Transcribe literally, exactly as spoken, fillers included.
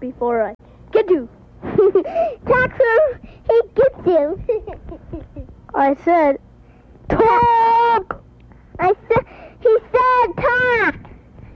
before I get you. Talk to him. He gets you. I said, talk.